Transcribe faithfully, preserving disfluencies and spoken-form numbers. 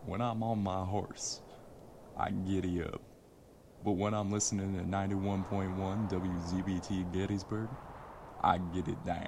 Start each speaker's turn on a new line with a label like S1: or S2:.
S1: When I'm on my horse, I giddy up. But when I'm listening to ninety-one point one W Z B T Gettysburg, I get it down.